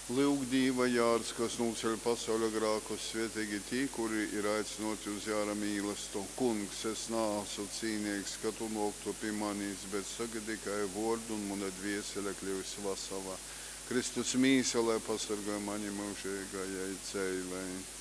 Lūk, Dieva jārds, kas noceļ pasaulē grākus, svētīgi tie, kuri ir aicinoti uz jāra mīlestību. Kungs, es neesmu cīnīgs, ka tu noktu pie manis, bet saka tikai vārdu un mana dviesele kļūs vasala. Kristus mīsele pasargā mani mūžīgajai ceļai.